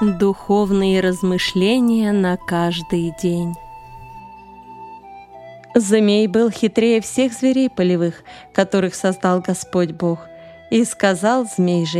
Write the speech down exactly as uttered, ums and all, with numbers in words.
Духовные размышления на каждый день. Змей был хитрее всех зверей полевых, которых создал Господь Бог. И сказал змей же